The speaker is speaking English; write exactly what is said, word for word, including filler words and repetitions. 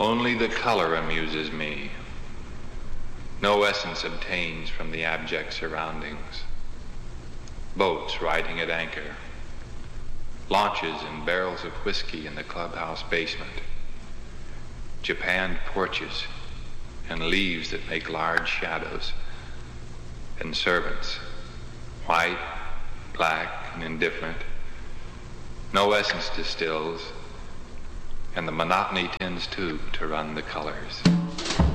Only the color amuses me. No essence obtains from the abject surroundings. Boats riding at anchor. Launches and barrels of whiskey in the clubhouse basement. Japanned porches and leaves that make large shadows. And servants, white, black, and indifferent. No essence distills, and the monotony tends too to run the colors.